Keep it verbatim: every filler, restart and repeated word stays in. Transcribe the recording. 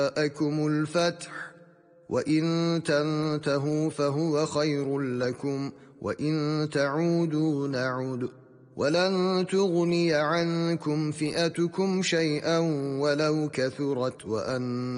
جاءكم الفتح وإن تنتهوا فهو خير لكم وإن تعودوا نعد ولن تغني عنكم فئتكم شيئا ولو كثرت وأن